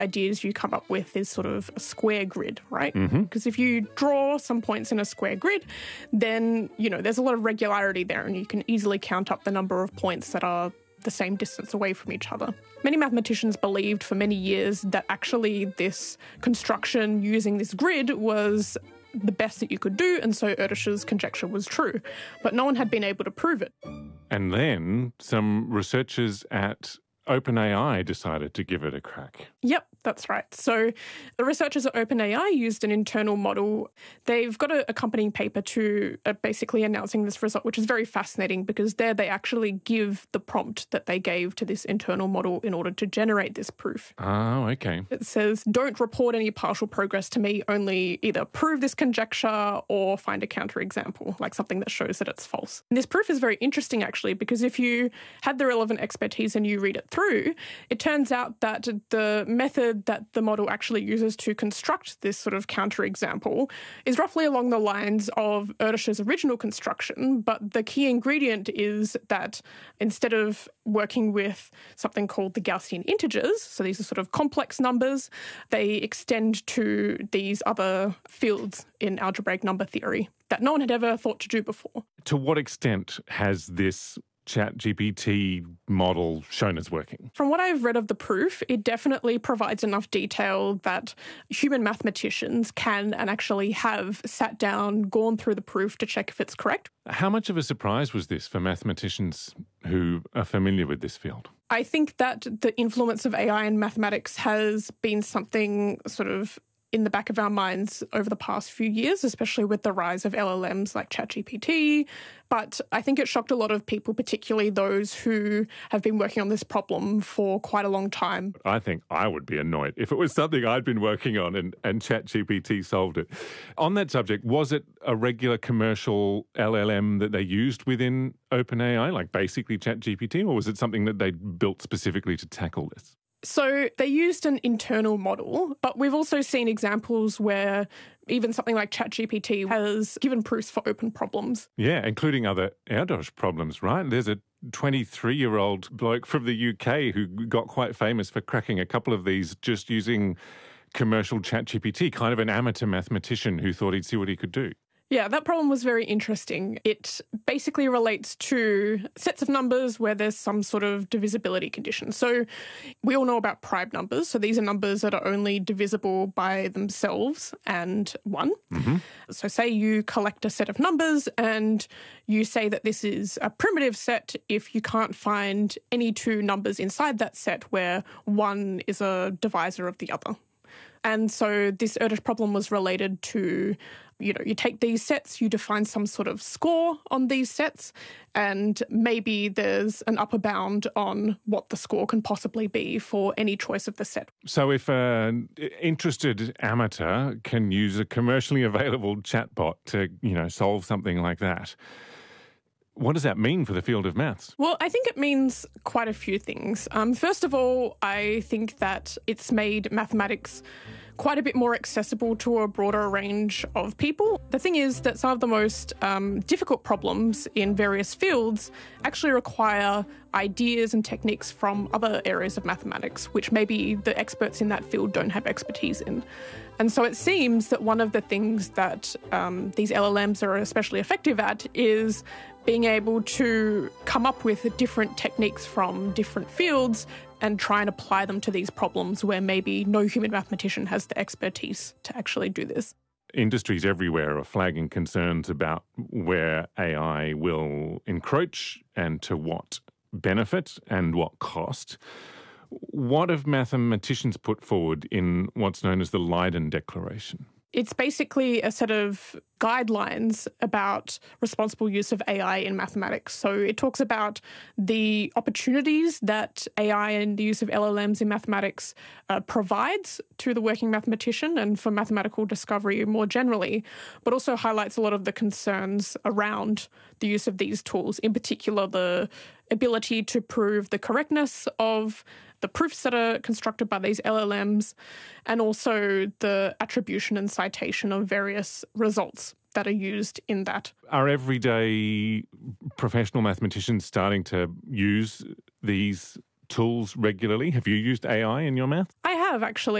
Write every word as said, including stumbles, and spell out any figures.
ideas you come up with is sort of a square grid, right? Mm-hmm. Because if you draw some points in a square grid, then, you know, there's a lot of regularity there and you can easily count up the number of points that are the same distance away from each other. Many mathematicians believed for many years that actually this construction using this grid was the best that you could do, and so Erdős's conjecture was true. But no one had been able to prove it. And then some researchers at OpenAI decided to give it a crack. Yep, that's right. So the researchers at OpenAI used an internal model. They've got an accompanying paper to uh, basically announcing this result, which is very fascinating because there they actually give the prompt that they gave to this internal model in order to generate this proof. Oh, okay. It says, don't report any partial progress to me, only either prove this conjecture or find a counterexample, like something that shows that it's false. And this proof is very interesting, actually, because if you had the relevant expertise and you read it through, it turns out that the method that the model actually uses to construct this sort of counterexample is roughly along the lines of Erdős's original construction, but the key ingredient is that instead of working with something called the Gaussian integers, so these are sort of complex numbers, they extend to these other fields in algebraic number theory that no one had ever thought to do before. To what extent has this ChatGPT model shown it's working? From what I've read of the proof, it definitely provides enough detail that human mathematicians can and actually have sat down, gone through the proof to check if it's correct. How much of a surprise was this for mathematicians who are familiar with this field? I think that the influence of A I in mathematics has been something sort of in the back of our minds over the past few years, especially with the rise of L L Ms like ChatGPT. But I think it shocked a lot of people, particularly those who have been working on this problem for quite a long time. I think I would be annoyed if it was something I'd been working on and, and ChatGPT solved it. On that subject, was it a regular commercial L L M that they used within OpenAI, like basically ChatGPT, or was it something that they built specifically to tackle this? So they used an internal model, but we've also seen examples where even something like ChatGPT has given proofs for open problems. Yeah, including other Erdős problems, right? There's a twenty-three-year-old bloke from the U K who got quite famous for cracking a couple of these just using commercial ChatGPT, kind of an amateur mathematician who thought he'd see what he could do. Yeah, that problem was very interesting. It basically relates to sets of numbers where there's some sort of divisibility condition. So we all know about prime numbers. So these are numbers that are only divisible by themselves and one. Mm-hmm. So say you collect a set of numbers and you say that this is a primitive set if you can't find any two numbers inside that set where one is a divisor of the other. And so this Erdős problem was related to, you know, you take these sets, you define some sort of score on these sets, and maybe there's an upper bound on what the score can possibly be for any choice of the set. So if an interested amateur can use a commercially available chatbot to, you know, solve something like that, what does that mean for the field of maths? Well, I think it means quite a few things. Um, first of all, I think that it's made mathematics quite a bit more accessible to a broader range of people. The thing is that some of the most um, difficult problems in various fields actually require ideas and techniques from other areas of mathematics, which maybe the experts in that field don't have expertise in. And so it seems that one of the things that um, these L L Ms are especially effective at is being able to come up with different techniques from different fields and try and apply them to these problems where maybe no human mathematician has the expertise to actually do this. Industries everywhere are flagging concerns about where A I will encroach and to what benefit and what cost. What have mathematicians put forward in what's known as the Leiden Declaration? It's basically a set of guidelines about responsible use of A I in mathematics. So it talks about the opportunities that A I and the use of L L Ms in mathematics uh, provides to the working mathematician and for mathematical discovery more generally, but also highlights a lot of the concerns around the use of these tools, in particular the ability to prove the correctness of the proofs that are constructed by these L L Ms, and also the attribution and citation of various results that are used in that. Are everyday professional mathematicians starting to use these tools regularly? Have you used A I in your math? I have. have actually.